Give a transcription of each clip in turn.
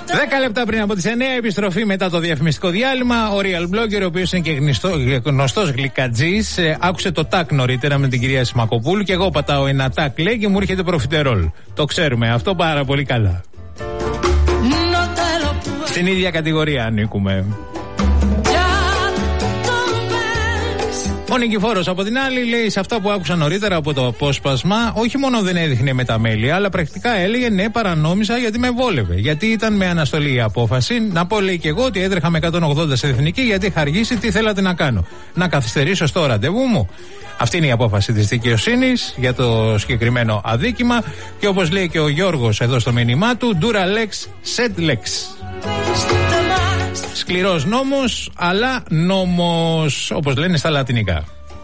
10 λεπτά πριν από τις 9, επιστροφή μετά το διαφημιστικό διάλειμμα. Ο Real Blogger, ο οποίος είναι και γνωστός γλυκατζής, άκουσε το τάκ νωρίτερα με την κυρία Σιμακοπούλου και εγώ πατάω ένα τάκ, λέει, και μου έρχεται προφιτερόλ. Το ξέρουμε αυτό πάρα πολύ καλά. Στην ίδια κατηγορία ανήκουμε. Ο Νικηφόρος από την άλλη λέει σε αυτά που άκουσα νωρίτερα από το απόσπασμα, όχι μόνο δεν έδειχνε μεταμέλεια, αλλά πρακτικά έλεγε ναι, παρανόμησα γιατί με βόλευε. Γιατί ήταν με αναστολή η απόφαση. Να πω, λέει, και εγώ ότι έτρεχα με 180 σε εθνική γιατί είχα αργήσει. Τι θέλατε να κάνω? Να καθυστερήσω στο ραντεβού μου? Αυτή είναι η απόφαση της δικαιοσύνης για το συγκεκριμένο αδίκημα. Και όπως λέει και ο Γιώργος εδώ στο μήνυμά του, Dura lex, sed lex. Σκληρός νόμος, αλλά νόμος, όπως λένε στα λατινικά.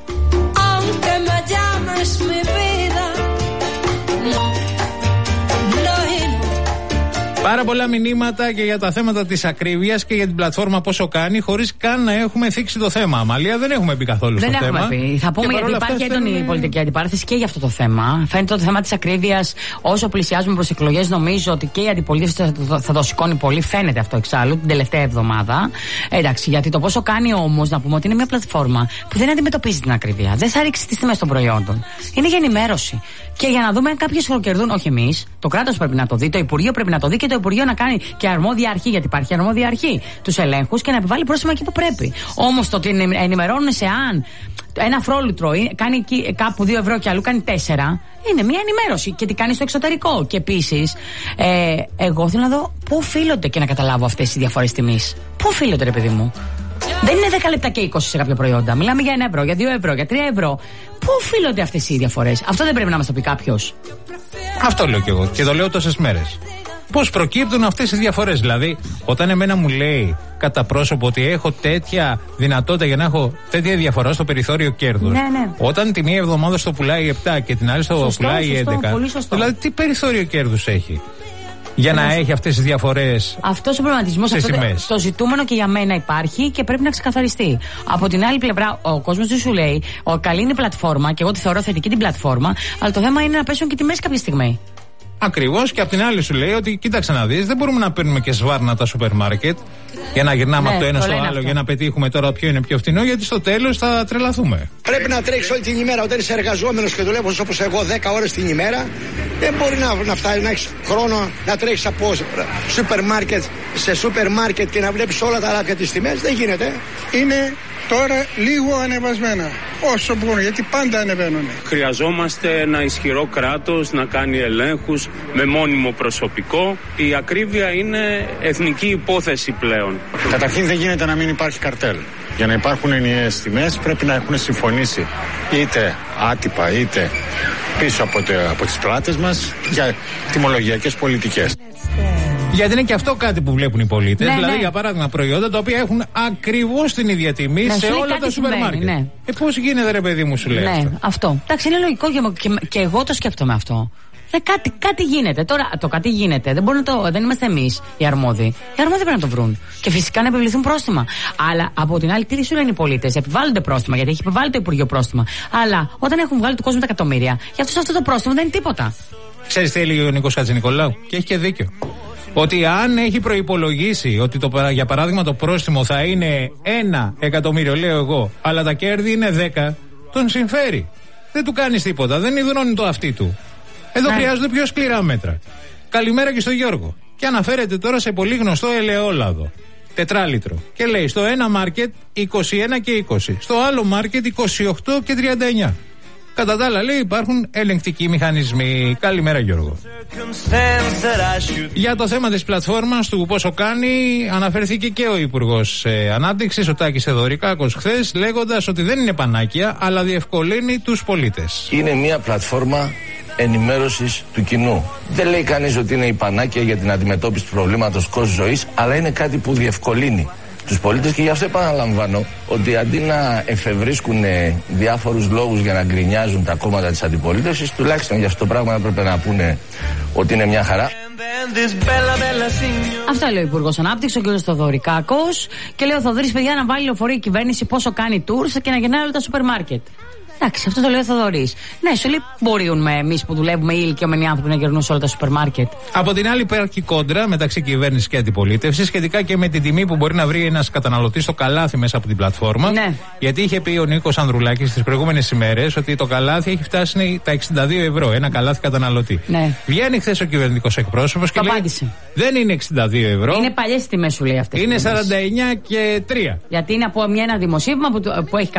Πάρα πολλά μηνύματα και για τα θέματα της ακρίβειας και για την πλατφόρμα πόσο κάνει, χωρίς καν να έχουμε θίξει το θέμα. Αμαλία, δεν έχουμε πει καθόλου στο θέμα. Δεν έχουμε πει. Θα πούμε γιατί υπάρχει έντονη πολιτική αντιπαράθεση και για αυτό το θέμα. Φαίνεται το θέμα της ακρίβειας, όσο πλησιάζουμε προς εκλογές, νομίζω ότι και η αντιπολίτευση θα το σηκώνει πολύ. Φαίνεται αυτό εξάλλου την τελευταία εβδομάδα. Εντάξει, γιατί το πόσο κάνει όμως, να πούμε ότι είναι μια πλατφόρμα που δεν αντιμετωπίζει την ακρίβεια. Δεν θα ρίξει τις τιμές των προϊόντων. Είναι για ενημέρωση. Και για να δούμε αν κάποιοι κερδούν, όχι εμείς, το κράτος πρέπει να το δει, το Υπουργείο πρέπει να το δει και το Υπουργείο να κάνει και αρμόδια αρχή, γιατί υπάρχει αρμόδια αρχή, τους ελέγχους και να επιβάλλει πρόστιμα εκεί που πρέπει. Όμως το ότι ενημερώνουν σε αν ένα φρόλουτρο κάνει εκεί κάπου 2 ευρώ και αλλού κάνει 4, είναι μια ενημέρωση και τι κάνει στο εξωτερικό. Και επίσης, εγώ θέλω να δω πού οφείλονται και να καταλάβω αυτές οι διαφορές τιμής. Πού οφείλονται, ρε παιδί μου? Δεν είναι 10 λεπτά και 20 σε κάποια προϊόντα. Μιλάμε για 1 ευρώ, για 2 ευρώ, για 3 ευρώ. Πού οφείλονται αυτές οι διαφορές? Αυτό δεν πρέπει να μας το πει κάποιος? Αυτό λέω κι εγώ και το λέω τόσες μέρες. Πώς προκύπτουν αυτές οι διαφορές? Δηλαδή, όταν εμένα μου λέει κατά πρόσωπο ότι έχω τέτοια δυνατότητα για να έχω τέτοια διαφορά στο περιθώριο κέρδους, ναι. Όταν τη μία εβδομάδα στο πουλάει 7 και την άλλη στο πουλάει 11, πολύ σωστό. Δηλαδή τι περιθώριο κέρδους έχει για να έχει αυτές τις διαφορές? Αυτός ο προβληματισμός, το ζητούμενο και για μένα υπάρχει και πρέπει να ξεκαθαριστεί. Από την άλλη πλευρά, ο κόσμος του σου λέει: καλή είναι η πλατφόρμα και εγώ τη θεωρώ θετική την πλατφόρμα, αλλά το θέμα είναι να πέσουν και τιμές κάποια στιγμή. Ακριβώς, και απ' την άλλη σου λέει ότι κοίταξε να δεις, δεν μπορούμε να παίρνουμε και σβάρνα τα σούπερ μάρκετ για να γυρνάμε από το ένα στο άλλο αυτό, για να πετύχουμε τώρα ποιο είναι πιο φθηνό, γιατί στο τέλος θα τρελαθούμε. Πρέπει να τρέξεις όλη την ημέρα. Όταν είσαι εργαζόμενος και δουλεύεις όπως εγώ 10 ώρες την ημέρα, δεν μπορεί να φτάσει να έχεις χρόνο να τρέξεις από σούπερ μάρκετ σε σούπερ μάρκετ και να βλέπεις όλα τα λάπια τις τιμές. Δεν γίνεται. Είναι τώρα λίγο ανεβασμένα. Όσο μπορούν, γιατί πάντα ανεβαίνουν. Χρειαζόμαστε ένα ισχυρό κράτος να κάνει ελέγχους με μόνιμο προσωπικό. Η ακρίβεια είναι εθνική υπόθεση πλέον. Καταρχήν δεν γίνεται να μην υπάρχει καρτέλ. Για να υπάρχουν ενιαίες τιμές πρέπει να έχουν συμφωνήσει είτε άτυπα είτε πίσω από τις πλάτες μας για τιμολογιακές πολιτικές. Γιατί είναι και αυτό κάτι που βλέπουν οι πολίτες. Ναι, δηλαδή, ναι. Για παράδειγμα, προϊόντα τα οποία έχουν ακριβώς την ίδια τιμή σε όλα τα σούπερ μάρκετ. Ναι. Πώς γίνεται, ρε παιδί μου, σου λέει? Ναι, αυτό. Εντάξει, είναι λογικό και εγώ το σκέφτομαι αυτό. Κάτι γίνεται. Τώρα το κάτι γίνεται. Δεν είμαστε εμείς οι αρμόδιοι. Οι αρμόδιοι πρέπει να το βρουν. Και φυσικά να επιβληθούν πρόστιμα. Αλλά από την άλλη, τι σου λένε οι πολίτες? Επιβάλλονται πρόστιμα, γιατί έχει επιβάλει το Υπουργείο πρόστιμα. Αλλά όταν έχουν βγάλει του κόσμου τα εκατομμύρια, για αυτούς αυτό το πρόστιμο δεν είναι τίποτα. Ξέρεις τι έλεγε ο Νίκος Χατζηνικολάου? Και έχει και δίκιο. Ότι αν έχει προϋπολογίσει ότι για παράδειγμα το πρόστιμο θα είναι 1 εκατομμύριο, λέω εγώ, αλλά τα κέρδη είναι 10, τον συμφέρει. Δεν του κάνεις τίποτα, δεν υδρώνει το αυτί του. Εδώ χρειάζονται πιο σκληρά μέτρα. Καλημέρα και στο Γιώργο. Και αναφέρεται τώρα σε πολύ γνωστό ελαιόλαδο, 4 λίτρο. Και λέει στο ένα μάρκετ 21 και 20, στο άλλο μάρκετ 28 και 39. Κατά τα άλλα, λέει, υπάρχουν ελεγκτικοί μηχανισμοί. Καλημέρα, Γιώργο. Για το θέμα της πλατφόρμας του πόσο κάνει, αναφέρθηκε και ο Υπουργός Ανάπτυξης, ο Τάκης Θεοδωρικάκος, χθες, λέγοντας ότι δεν είναι πανάκια, αλλά διευκολύνει τους πολίτες. Είναι μια πλατφόρμα ενημέρωσης του κοινού. Δεν λέει κανείς ότι είναι η πανάκια για την αντιμετώπιση του προβλήματος κόστους ζωής, αλλά είναι κάτι που διευκολύνει τους πολίτες και γι' αυτό επαναλαμβάνω ότι αντί να εφευρίσκουν διάφορους λόγους για να γκρινιάζουν τα κόμματα της αντιπολίτευσης, τουλάχιστον για αυτό το πράγμα έπρεπε να πούνε ότι είναι μια χαρά. Αυτά λέει ο Υπουργός Ανάπτυξης, ο κ. Θεοδωρικάκος, και λέει ο Θοδωρής, παιδιά, να βάλει λεωφορείο η κυβέρνηση πόσο κάνει tours και να γεννάει όλα τα σούπερ μάρκετ. Εντάξει, αυτό το λέει ο Θοδωρής. Ναι, σου λέει μπορούμε εμείς που δουλεύουμε οι ηλικιωμένοι άνθρωποι να γυρνούν σε όλα τα σούπερ μάρκετ. Από την άλλη, υπάρχει κόντρα μεταξύ κυβέρνησης και αντιπολίτευσης σχετικά και με την τιμή που μπορεί να βρει ένας καταναλωτής στο καλάθι μέσα από την πλατφόρμα. Ναι. Γιατί είχε πει ο Νίκος Ανδρουλάκης τις προηγούμενες ημέρες ότι το καλάθι έχει φτάσει τα 62 ευρώ. Ένα καλάθι καταναλωτή. Ναι. Βγαίνει χθες ο κυβερνητικός εκπρόσωπος και λέει: δεν είναι 62 ευρώ. Είναι παλιές τιμές, σου λέει αυτές. Είναι 49 και 3. Γιατί είναι από ένα δημοσίευμα που έχει